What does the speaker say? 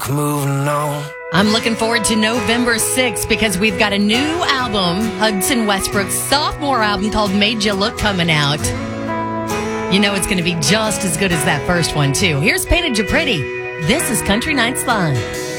moving on. I'm looking forward to November 6th because we've got a new album, Hudson Westbrook's sophomore album called Made You Look, coming out. You know it's going to be just as good as that first one, too. Here's Painted You Pretty. This is Country Nights Live.